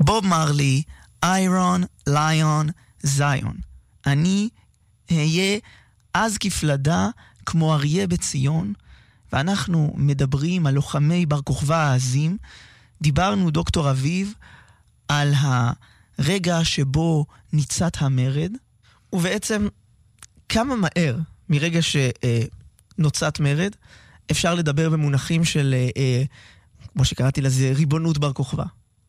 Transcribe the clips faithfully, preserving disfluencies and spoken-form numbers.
בוב מרלי, איירון, ליון, זיון. אני אהיה אז כפלדה כמו אריה בציון, ואנחנו מדברים על לוחמי בר כוכבא העזים. דיברנו, דוקטור אביב, על הרגע שבו ניצת המרד, ובעצם כמה מהר מרגע שנוצת מרד אפשר לדבר במונחים של, כמו שקראתי לזה, ריבונות בר כוכבא.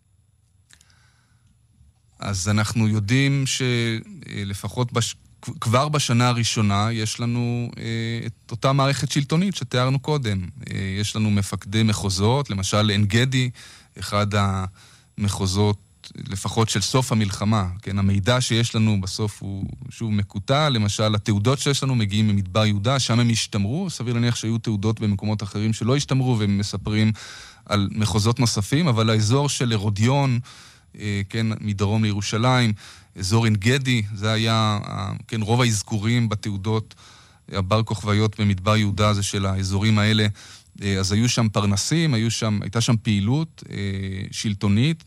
אז אנחנו יודעים שלפחות בש... כבר בשנה הראשונה יש לנו אה, את אותה מערכת שלטונית שתיארנו קודם. אה, יש לנו מפקדי מחוזות, למשל עין גדי, אחד המחוזות לפחות של סוף המלחמה. כן, המידע שיש לנו בסוף הוא שוב מקוטע, למשל התעודות שיש לנו מגיעים ממדבר יהודה, שם הם השתמרו, סביר להניח שהיו תעודות במקומות אחרים שלא השתמרו, והם מספרים על מחוזות נוספים, אבל האזור של הרודיון, כן, מדרום לירושלים, אזור עין גדי, זה היה, כן, רוב האזכורים בתעודות הבר כוכביות במדבר יהודה זה של האזורים האלה. אז היו שם פרנסים, היו שם, הייתה שם פעילות שלטונית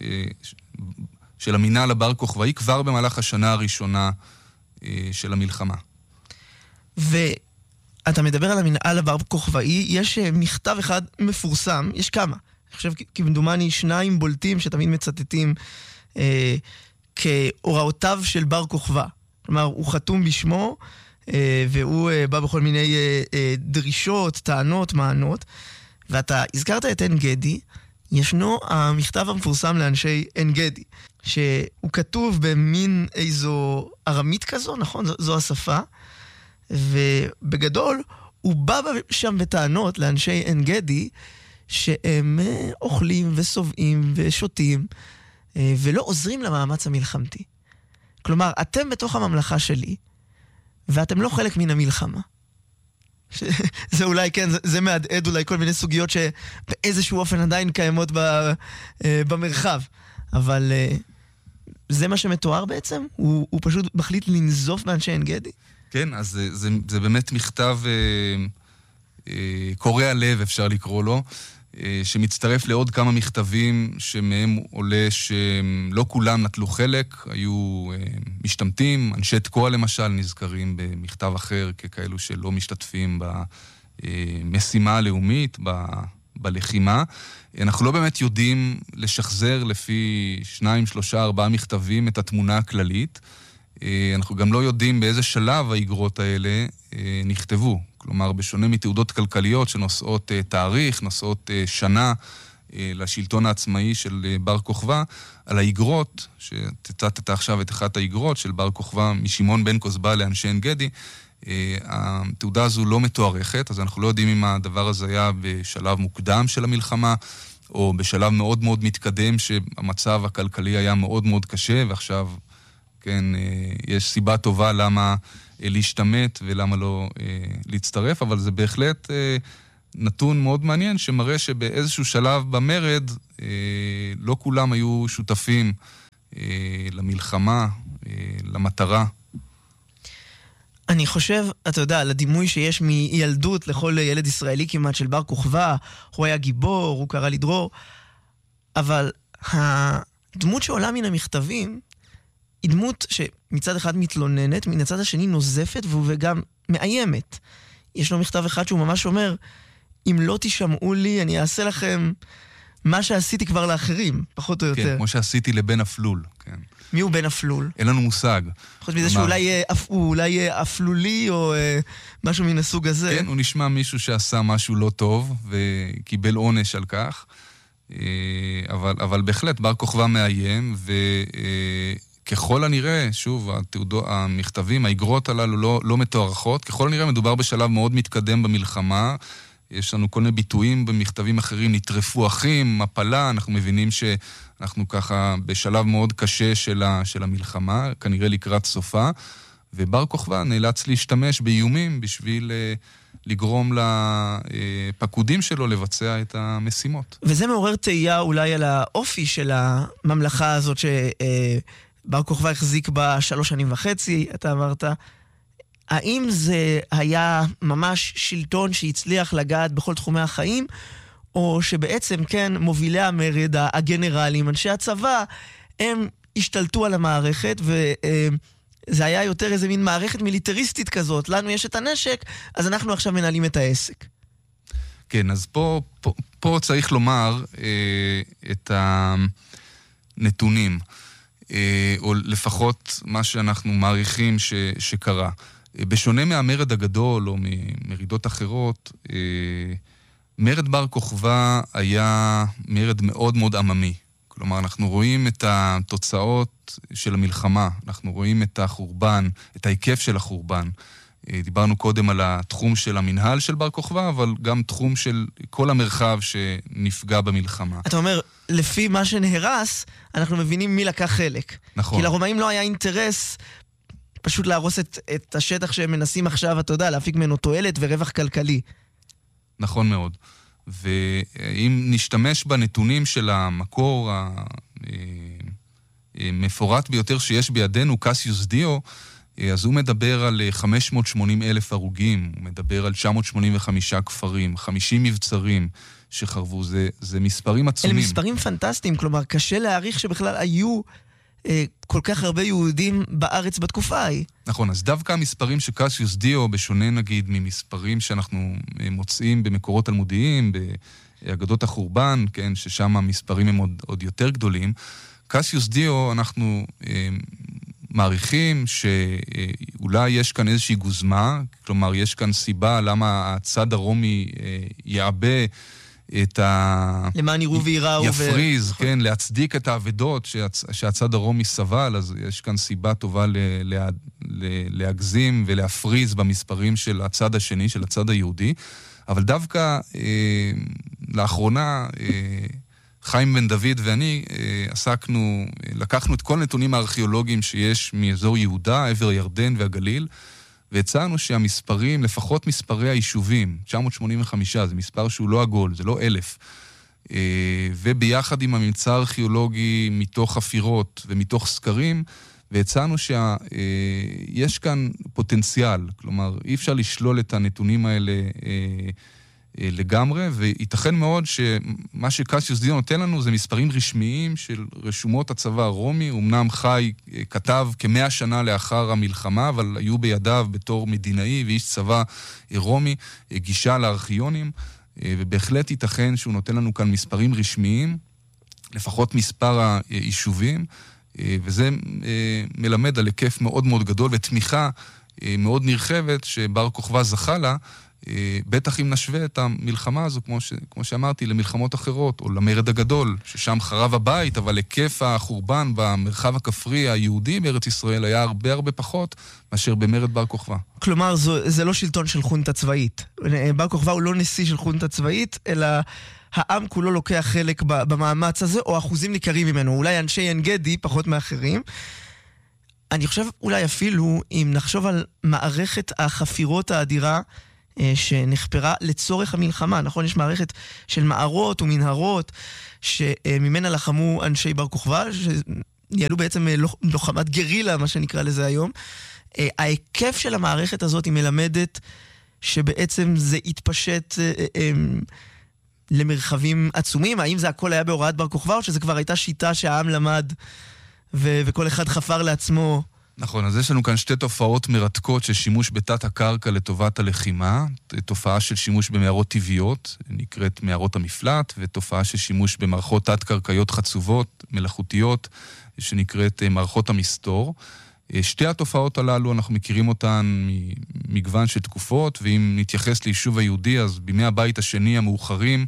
של המינהל הבר כוכבאי כבר במהלך השנה הראשונה של המלחמה. ואתה מדבר על המינהל הבר כוכבאי, יש מכתב אחד מפורסם, יש כמה. אני חושב כמדומני שניים בולטים שתמיד מצטטים אה, כהוראותיו של בר כוכבא. כלומר, הוא חתום בשמו, אה, והוא אה, בא בכל מיני אה, אה, דרישות, טענות, מענות. ואתה הזכרת את עין גדי, ישנו המכתב המפורסם לאנשי עין גדי, שהוא כתוב במין איזו ארמית כזו, נכון? זו, זו השפה. ובגדול, הוא בא שם בטענות לאנשי עין גדי, שהם אוכלים וסובעים ושותים, ולא עוזרים למאמץ המלחמתי. כלומר, אתם בתוך הממלכה שלי, ואתם לא חלק מן המלחמה. זה אולי, כן, זה, זה מעדעד אולי כל מיני סוגיות שבאיזשהו אופן עדיין קיימות במרחב. אבל זה מה שמתואר בעצם? הוא, הוא פשוט מחליט לנזוף באנשי עין גדי? כן, אז זה, זה, זה באמת מכתב אה, אה, קורע לב, אפשר לקרוא לו, שמצטרף לעוד כמה מכתבים שמהם עולה שלא כולם נטלו חלק, היו משתמטים, אנשי תקוע למשל נזכרים במכתב אחר ככאלו שלא משתתפים במשימה הלאומית, ב... בלחימה. אנחנו לא באמת יודעים לשחזר לפי שניים, שלושה, ארבעה מכתבים את התמונה הכללית. אנחנו גם לא יודעים באיזה שלב האגרות האלה נכתבו. כלומר, בשונה מתעודות כלכליות שנושאות תאריך, נושאות שנה לשלטון העצמאי של בר כוכבא, על האגרות, שתצטט עכשיו את אחת האגרות של בר כוכבא משמעון בן כוסבא לאנשי עין גדי, התעודה הזו לא מתוארכת, אז אנחנו לא יודעים אם הדבר הזה היה בשלב מוקדם של המלחמה, או בשלב מאוד מאוד מתקדם שהמצב הכלכלי היה מאוד מאוד קשה, ועכשיו, כן, יש סיבה טובה למה להשתמט ולמה לא להצטרף, אבל זה בהחלט נתון מאוד מעניין שמראה שבאיזשהו שלב במרד לא כולם היו שותפים למלחמה, למטרה. אני חושב, אתה יודע, לדימוי שיש מילדות לכל ילד ישראלי כמעט של בר כוכבא, הוא היה גיבור, הוא קרא לדרור, אבל הדמות שעולה מן המכתבים היא דמות שמצד אחד מתלוננת, מן הצד השני נוזפת וגם מאיימת. יש לו מכתב אחד שהוא ממש אומר, אם לא תשמעו לי, אני אעשה לכם מה שעשיתי כבר לאחרים, פחות או יותר. כן, כמו שעשיתי לבן אפלול, כן. מי הוא בן אפלול? אין לנו מושג. חוץ מזה שאולי אולי אפלולי או משהו מן הסוג הזה. כן, הוא נשמע מישהו שעשה משהו לא טוב וקיבל עונש על כך, אבל, אבל בהחלט בר כוכבא מאיים, וככל הנראה, שוב, התעודו, המכתבים, האגרות הללו לא, לא מתוארכות, ככל הנראה מדובר בשלב מאוד מתקדם במלחמה, יש לנו כל מיני ביטויים במכתבים אחרים, נטרפו אחים, מפלה, אנחנו מבינים שאנחנו ככה בשלב מאוד קשה של, ה, של המלחמה, כנראה לקראת סופה, ובר כוכבא נאלץ להשתמש באיומים בשביל לגרום לפקודים שלו לבצע את המשימות. וזה מעורר תהייה אולי על האופי של הממלכה הזאת שבר כוכבא החזיק בה שלוש שנים וחצי, אתה אמרת, האם זה היה ממש שלטון שהצליח לגעת בכל תחומי החיים, או שבעצם, כן, מובילי המרד, הגנרלים, אנשי הצבא, הם השתלטו על המערכת, וזה היה יותר איזה מין מערכת מיליטריסטית כזאת. לנו יש את הנשק, אז אנחנו עכשיו מנהלים את העסק. כן, אז פה, פה, פה צריך לומר אה, את הנתונים, אה, או לפחות מה שאנחנו מעריכים ש, שקרה. אה, בשונה מהמרד הגדול, או ממרידות אחרות, אה, מרד בר כוכבא היה מרד מאוד מאוד עממי. כלומר, אנחנו רואים את התוצאות של המלחמה, אנחנו רואים את החורבן, את ההיקף של החורבן. דיברנו קודם על התחום של המנהל של בר כוכבא, אבל גם תחום של כל המרחב שנפגע במלחמה. אתה אומר, לפי מה שנהרס, אנחנו מבינים מי לקח חלק. נכון. כי לרומאים לא היה אינטרס פשוט להרוס את, את השטח שהם מנסים עכשיו, אתה יודע, להפיק ממנו תועלת ורווח כלכלי. נכון מאוד. ואם נשתמש בנתונים של המקור המפורט ביותר שיש בידינו, קסיוס דיו, אז הוא מדבר על חמש מאות ושמונים אלף הרוגים, הוא מדבר על תשע מאות שמונים וחמישה כפרים, חמישים מבצרים שחרבו, זה, זה מספרים עצומים. אלה מספרים פנטסטיים, כלומר, קשה להעריך שבכלל היו אה, כל כך הרבה יהודים בארץ בתקופה ההיא. נכון, אז דווקא המספרים שקסיוס דיו, בשונה נגיד ממספרים שאנחנו מוצאים במקורות תלמודיים, באגדות החורבן, כן, ששם המספרים הם עוד, עוד יותר גדולים, קסיוס דיו אנחנו אה, מעריכים שאולי יש כאן איזושהי גוזמה, כלומר יש כאן סיבה למה הצד הרומי אה, יעבה את ה... למען יראו ויראו. יפריז, ו... כן, להצדיק את העבדות שהצ... שהצד הרומי סבל, אז יש כאן סיבה טובה ל... לה... ל... להגזים ולהפריז במספרים של הצד השני, של הצד היהודי, אבל דווקא אה, לאחרונה אה, חיים בן דוד ואני אה, עסקנו, לקחנו את כל הנתונים הארכיאולוגיים שיש מאזור יהודה, עבר ירדן והגליל, והצענו שהמספרים, לפחות מספרי היישובים, תשע מאות שמונים וחמישה, זה מספר שהוא לא עגול, זה לא אלף, וביחד עם הממצא הארכיאולוגי מתוך חפירות ומתוך סקרים, והצענו שיש כאן פוטנציאל, כלומר, אי אפשר לשלול את הנתונים האלה לגמרי, וייתכן מאוד שמה שקסיוס דיו נותן לנו זה מספרים רשמיים של רשומות הצבא הרומי, אמנם חי כתב כמאה שנה לאחר המלחמה, אבל היו בידיו בתור מדינאי ואיש צבא רומי גישה לארכיונים, ובהחלט ייתכן שהוא נותן לנו כאן מספרים רשמיים, לפחות מספר היישובים, וזה מלמד על היקף מאוד מאוד גדול ותמיכה מאוד נרחבת שבר כוכבא זכה לה, בטח אם נשווה את המלחמה הזו, כמו, ש, כמו שאמרתי, למלחמות אחרות, או למרד הגדול, ששם חרב הבית, אבל היקף החורבן במרחב הכפרי היהודי בארץ ישראל היה הרבה הרבה פחות מאשר במרד בר כוכבא. כלומר, זו, זה לא שלטון של חונטה צבאית. בר כוכבא הוא לא נשיא של חונטה צבאית, אלא העם כולו לוקח חלק במאמץ הזה, או אחוזים ניכרים ממנו. אולי אנשי עין גדי, פחות מאחרים. אני חושב אולי אפילו, אם נחשוב על מערכת החפירות האדירה, שנחפרה לצורך המלחמה, נכון? יש מערכת של מערות ומנהרות שממנה לחמו אנשי בר כוכבא, שיעלו בעצם לוחמת גרילה, מה שנקרא לזה היום. ההיקף של המערכת הזאת היא מלמדת שבעצם זה התפשט למרחבים עצומים. האם זה הכל היה בהוראת בר כוכבא, או שזה כבר הייתה שיטה שהעם למד וכל אחד חפר לעצמו? נכון, אז יש לנו כאן שתי תופעות מרתקות של שימוש בתת הקרקע לטובת הלחימה, תופעה של שימוש במערות טבעיות, נקראת מערות המפלט, ותופעה של שימוש במערכות תת-קרקעיות חצובות, מלאכותיות, שנקראת מערכות המסתור. שתי התופעות הללו, אנחנו מכירים אותן ממגוון של תקופות, ואם נתייחס ליישוב היהודי, אז בימי הבית השני המאוחרים,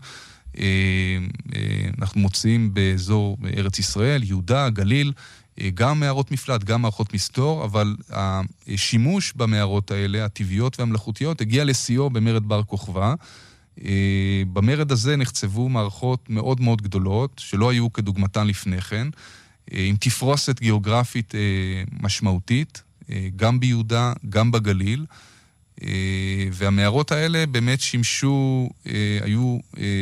אנחנו מוצאים באזור ארץ ישראל, יהודה, גליל, גם מערות מפלט, גם מערכות מסתור, אבל השימוש במערות האלה, הטבעיות והמלאכותיות, הגיע לשיאו במרד בר כוכבא. במרד הזה נחצבו מערכות מאוד מאוד גדולות, שלא היו כדוגמתן לפני כן, עם תפרוסת גיאוגרפית משמעותית, גם ביהודה, גם בגליל, והמערות האלה באמת שימשו, היו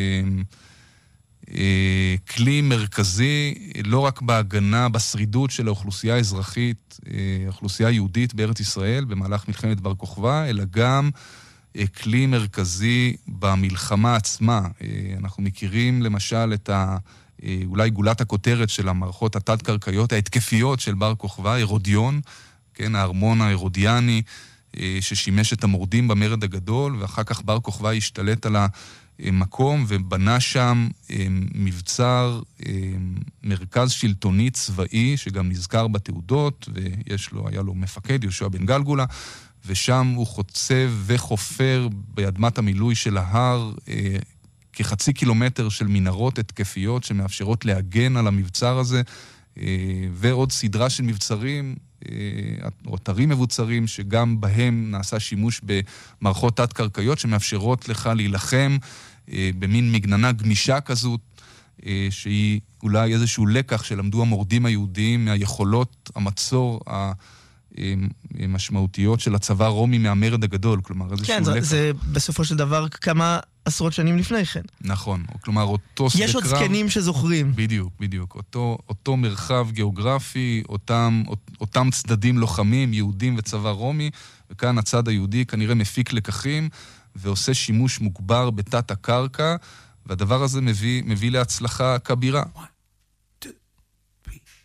כלי מרכזי, לא רק בהגנה, בשרידות של האוכלוסייה האזרחית, האוכלוסייה היהודית בארץ ישראל, במהלך מלחמת בר כוכבא, אלא גם כלי מרכזי במלחמה עצמה. אנחנו מכירים למשל את ה... אולי גולת הכותרת של המערכות התת-קרקעיות, ההתקפיות של בר כוכבא, הרודיון, כן, הארמון ההרודיאני, ששימש את המורדים במרד הגדול, ואחר כך בר כוכבא השתלט על המקום, ובנה שם מבצר, מרכז שלטוני צבאי, שגם נזכר בתעודות, ויש לו, היה לו מפקד, יהושע בן גלגולה, ושם הוא חוצב וחופר באדמת המילוי של ההר, כחצי קילומטר של מנהרות התקפיות שמאפשרות להגן על המבצר הזה, ועוד סדרה של מבצרים, או אתרים מבוצרים, שגם בהם נעשה שימוש במערכות תת-קרקעיות שמאפשרות לך להילחם במין מגננה גמישה כזאת, שהיא אולי איזשהו לקח שלמדו המורדים היהודיים מהיכולות המצור המשמעותיות של הצבא הרומי מהמרד הגדול, כלומר איזשהו כן, לקח. כן, זה, זה בסופו של דבר כמה עשרות שנים לפני כן. נכון, כלומר אותו שדה קרב... יש עוד זקנים שזוכרים. בדיוק, בדיוק. אותו, אותו מרחב גיאוגרפי, אותם, אותם צדדים לוחמים, יהודים וצבא רומי, וכאן הצד היהודי כנראה מפיק לקחים, ועושה שימוש מוגבר בתת הקרקע, והדבר הזה מביא, מביא להצלחה כבירה.